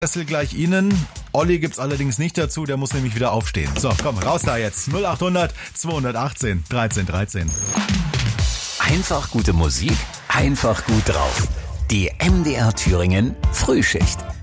Kessel gleich Ihnen. Olli gibt's allerdings nicht dazu, der muss nämlich wieder aufstehen. So, komm, raus da jetzt. 0800 218 13 13. Einfach gute Musik, einfach gut drauf. Die MDR Thüringen Frühschicht.